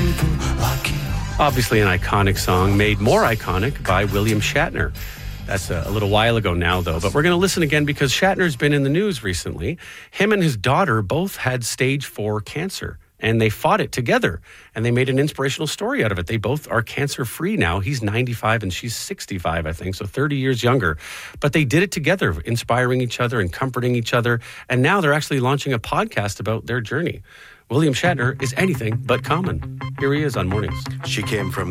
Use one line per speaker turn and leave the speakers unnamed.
Obviously an iconic song, made more iconic by William Shatner. That's a little while ago now, though. But we're going to listen again because Shatner's been in the news recently. Him and his daughter both had stage 4 cancer, and they fought it together, and they made an inspirational story out of it. They both are cancer-free now. He's 95 and she's 65, I think, so 30 years younger. But they did it together, inspiring each other and comforting each other. And now they're actually launching a podcast about their journey. William Shatner is anything but common. Here he is on Mornings.
She came from